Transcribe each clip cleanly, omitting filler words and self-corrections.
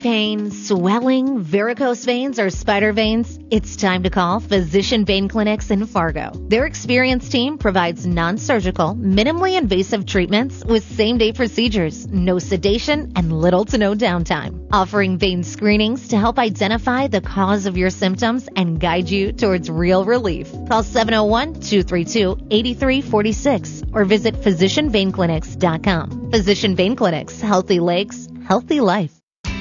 Pain, swelling, varicose veins, or spider veins? It's time to call Physician Vein Clinics in Fargo. Their experienced team provides non-surgical, minimally invasive treatments with same-day procedures, no sedation, and little to no downtime. Offering vein screenings to help identify the cause of your symptoms and guide you towards real relief. Call 701-232-8346 or visit physicianveinclinics.com. Physician Vein Clinics, healthy legs, healthy life.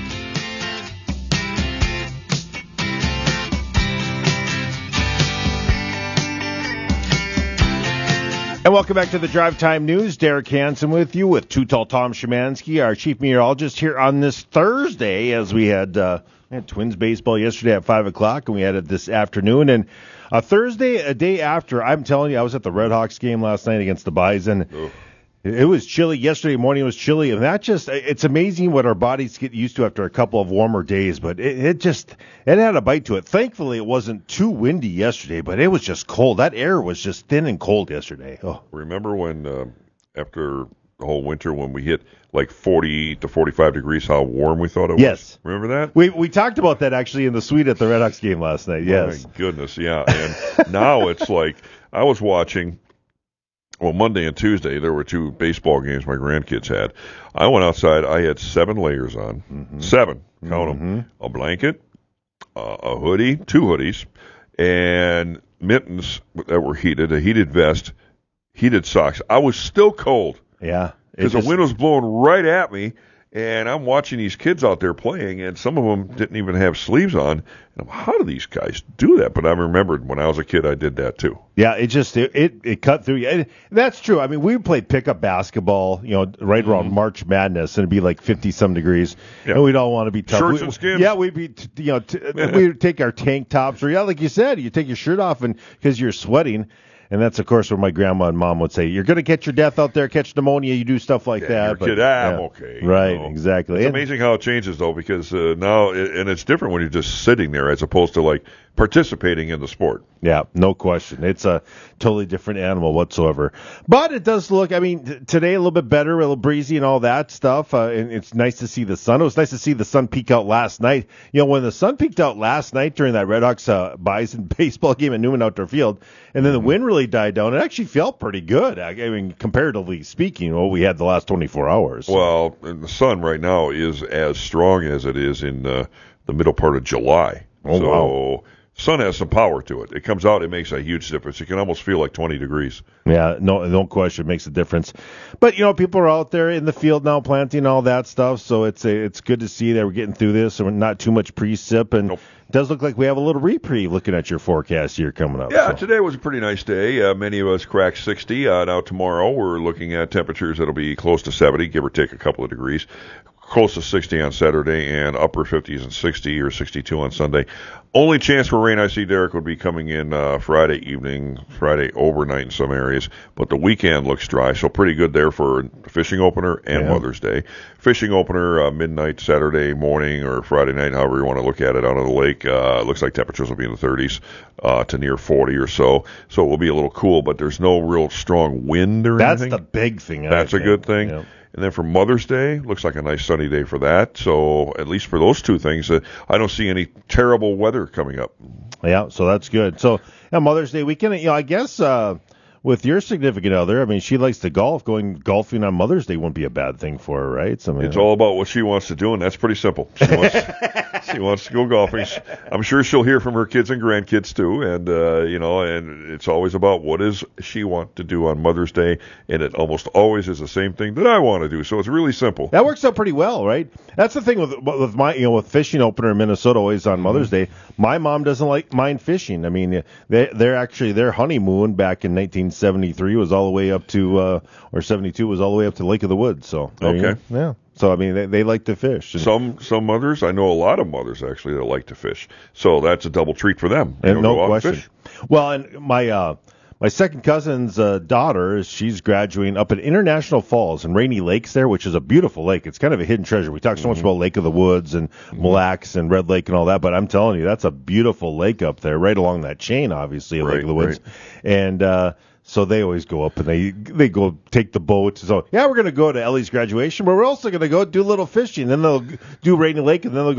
And welcome back to the Drive Time News. Derek Hansen with you with Too Tall Tom Szymanski, our chief meteorologist, here on this Thursday, as we had Twins baseball yesterday at 5 o'clock, and we had it this afternoon. And Thursday, a day after, I'm telling you, I was at the Red Hawks game last night against the Bison. Oof. It was chilly. Yesterday morning it was chilly, and it's amazing what our bodies get used to after a couple of warmer days, but it had a bite to it. Thankfully, it wasn't too windy yesterday, but it was just cold. That air was just thin and cold yesterday. Oh. Remember when, after the whole winter, when we hit like 40 to 45 degrees, how warm we thought it was? Yes. Remember that? We talked about that actually in the suite at the Red Hawks game last night, yes. My goodness, yeah. And now it's like, I was watching... Well, Monday and Tuesday, there were two baseball games my grandkids had. I went outside. I had 7 layers on. Mm-hmm. 7. Count them. A blanket, a hoodie, 2 hoodies, and mittens that were heated, a heated vest, heated socks. I was still cold. Yeah. Because the wind was blowing right at me, and I'm watching these kids out there playing, and some of them didn't even have sleeves on. And I'm, how do these guys do that? But I remembered when I was a kid, I did that too. Yeah, it cut through. And that's true. I mean, we played pickup basketball, right around March Madness, and it'd be like 50-some degrees, and we'd all want to be tough. Shorts and skins. Yeah, we'd be, we'd take our tank tops, or like you said, you take your shirt off and because you're sweating. And that's, of course, what my grandma and mom would say. You're going to catch your death out there, catch pneumonia, you do stuff like that. But, I'm okay. Right, exactly. It's amazing how it changes, though, because now, and it's different when you're just sitting there as opposed to, like, participating in the sport. Yeah, no question. It's a totally different animal whatsoever. But it does look, today a little bit better, a little breezy and all that stuff. And it's nice to see the sun. It was nice to see the sun peek out last night. When the sun peeked out last night during that Red Hawks Bison baseball game at Newman Outdoor Field, and then the wind really died down, it actually felt pretty good. Comparatively speaking, what we had the last 24 hours. Well, the sun right now is as strong as it is in the middle part of July. Oh, wow. Sun has some power to it. It comes out, it makes a huge difference. You can almost feel like 20 degrees. Yeah, no question, it makes a difference. But people are out there in the field now planting all that stuff, so it's good to see that we're getting through this and not too much precip, and it does look like we have a little reprieve looking at your forecast here coming up. Yeah, Today was a pretty nice day. Many of us cracked 60. Now tomorrow we're looking at temperatures that'll be close to 70, give or take a couple of degrees. Close to 60 on Saturday and upper 50s and 60 or 62 on Sunday. Only chance for rain I see, Derek, would be coming in Friday evening, Friday overnight in some areas. But the weekend looks dry, so pretty good there for fishing opener and Mother's Day. Fishing opener midnight Saturday morning or Friday night, however you want to look at it, out on the lake. Looks like temperatures will be in the 30s to near 40 or so. So it will be a little cool, but there's no real strong wind or anything. That's the big thing. That's a good thing. Yep. And then for Mother's Day, looks like a nice sunny day for that. So at least for those two things, I don't see any terrible weather coming up. Yeah, so that's good. So Mother's Day weekend, I guess with your significant other, she likes to golf. Going golfing on Mother's Day wouldn't be a bad thing for her, right? It's all about what she wants to do, and that's pretty simple. She wants to go golfing. I'm sure she'll hear from her kids and grandkids too, and and it's always about what does she want to do on Mother's Day, and it almost always is the same thing that I want to do. So it's really simple. That works out pretty well, right? That's the thing with my with fishing opener in Minnesota always on Mother's Day. My mom doesn't mind fishing. Their honeymoon back in 1973 was all the way up to or 72 was all the way up to Lake of the Woods. So yeah. So they like to fish. Some mothers, I know a lot of mothers actually that like to fish. So that's a double treat for them. And no question. Well, and my second cousin's daughter, she's graduating up at International Falls in Rainy Lakes there, which is a beautiful lake. It's kind of a hidden treasure. We talk so much about Lake of the Woods and Mille Lacs and Red Lake and all that, but I'm telling you, that's a beautiful lake up there, right along that chain, obviously, of Lake of the Woods. Right. And So they always go up and they go take the boat. So, yeah, we're going to go to Ellie's graduation, but we're also going to go do a little fishing. Then they'll do Rainy Lake, and then they'll